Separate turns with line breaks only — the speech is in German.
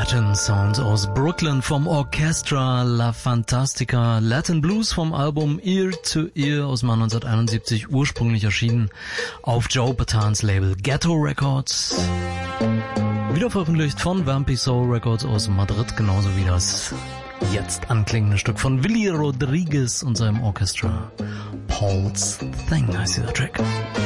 Latin Sounds aus Brooklyn vom Orchestra La Fantastica. Latin Blues vom Album Ear to Ear aus dem Jahr 1971, ursprünglich erschienen auf Joe Batans Label Ghetto Records. Wieder veröffentlicht von Vampy Soul Records aus Madrid, genauso wie das jetzt anklingende Stück von Willy Rodriguez und seinem Orchestra. Paul's Thing heißt dieser Track.